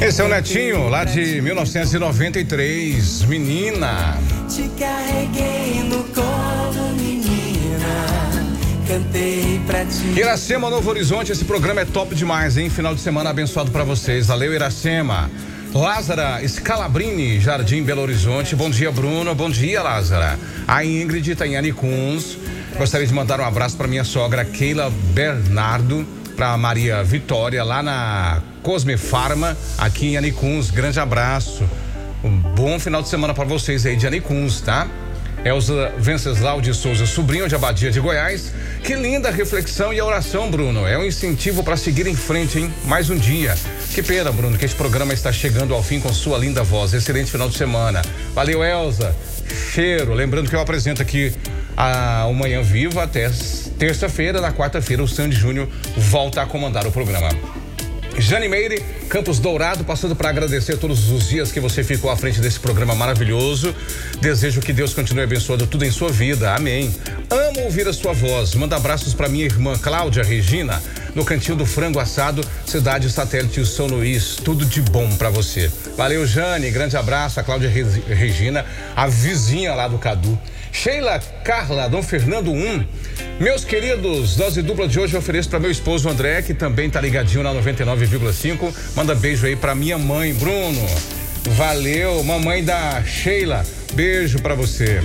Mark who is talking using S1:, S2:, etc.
S1: Esse é o Netinho, lá de 1993, menina.
S2: Te carreguei no colo, menina. Cantei pra ti.
S1: Iracema, Novo Horizonte, esse programa é top demais, hein? Final de semana abençoado pra vocês. Valeu, Iracema. Lázara Scalabrini, Jardim Belo Horizonte. Bom dia, Bruno. Bom dia, Lázara. A Ingrid tá em Anicuns. Gostaria de mandar um abraço pra minha sogra Keila Bernardo, pra Maria Vitória, lá na Cosme Farma, aqui em Anicuns. Grande abraço. Um bom final de semana pra vocês aí de Anicuns, tá? Elza Venceslau de Souza, sobrinho de Abadia de Goiás. Que linda reflexão e a oração, Bruno. É um incentivo para seguir em frente, hein? Mais um dia. Que pena, Bruno, que este programa está chegando ao fim com sua linda voz. Excelente final de semana. Valeu, Elza. Cheiro. Lembrando que eu apresento aqui o Manhã Viva até terça-feira. Na quarta-feira, o Sandy Júnior volta a comandar o programa. Jane Meire, Campos Dourado, passando para agradecer todos os dias que você ficou à frente desse programa maravilhoso. Desejo que Deus continue abençoando tudo em sua vida. Amém. Amo ouvir a sua voz. Manda abraços para minha irmã Cláudia Regina, no Cantinho do Frango Assado, cidade satélite São Luís. Tudo de bom para você. Valeu, Jane. Grande abraço a Cláudia Regina, a vizinha lá do Cadu. Sheila Carla, Dom Fernando 1. Meus queridos, dose dupla de hoje eu ofereço para meu esposo André, que também tá ligadinho na 99,5. Manda beijo aí para minha mãe, Bruno. Valeu, mamãe da Sheila. Beijo para você.